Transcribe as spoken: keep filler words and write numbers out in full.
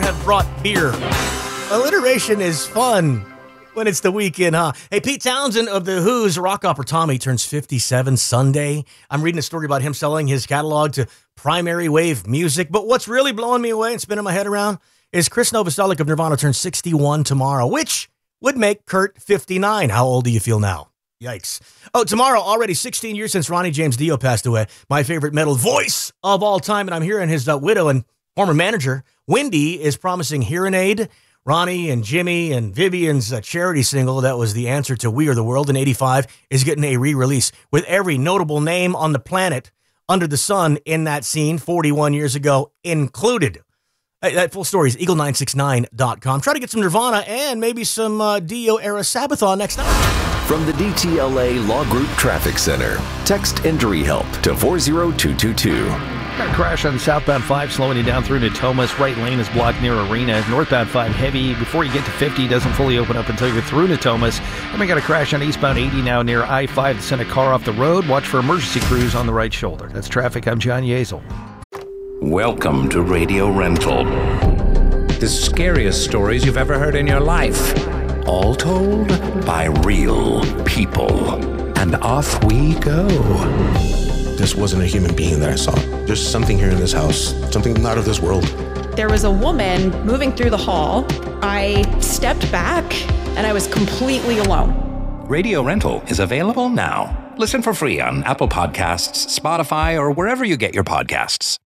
have brought beer. Alliteration is fun when it's the weekend, huh? Hey, Pete Townsend of The Who's Rock Opera Tommy turns fifty-seven Sunday. I'm reading a story about him selling his catalog to Primary Wave Music. But what's really blowing me away and spinning my head around is Chris Novoselic of Nirvana turns sixty-one tomorrow, which would make Kurt fifty-nine. How old do you feel now? Yikes. Oh, tomorrow, already sixteen years since Ronnie James Dio passed away, my favorite metal voice of all time. And I'm hearing his uh, widow and former manager, Wendy, is promising hearing aid. Ronnie and Jimmy and Vivian's uh, charity single that was the answer to We Are the World in eighty-five is getting a re-release with every notable name on the planet under the sun in that scene forty-one years ago included. Hey, that full story is eagle nine six nine dot com. Try to get some Nirvana and maybe some uh, Dio-era Sabathon next night. From the D T L A Law Group Traffic Center, text injury help to four zero two two two. Got a crash on southbound five, slowing you down through Natomas. Right lane is blocked near Arena. Northbound five heavy. Before you get to fifty, doesn't fully open up until you're through Natomas. And we got a crash on eastbound eighty now near I five that sent a car off the road. Watch for emergency crews on the right shoulder. That's traffic. I'm John Yeazel. Welcome to Radio Rental. The scariest stories you've ever heard in your life. All told by real people. And off we go. This wasn't a human being that I saw. There's something here in this house, something not of this world. There was a woman moving through the hall. I stepped back and I was completely alone. Radio Rental is available now. Listen for free on Apple Podcasts, Spotify, or wherever you get your podcasts.